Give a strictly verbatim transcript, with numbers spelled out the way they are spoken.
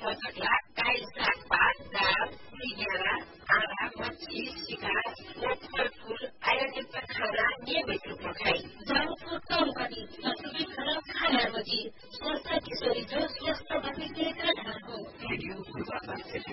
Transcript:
बचकला काई सागपात दाल बिगेरा आधा मच्छी शिकार फल आयोजित खाना नियमित रूपमा खाई जंक फूड कम गरी संतुलित खाना बची स्वस्थ किशोरी जो स्वस्थ बच्चे का घर हो।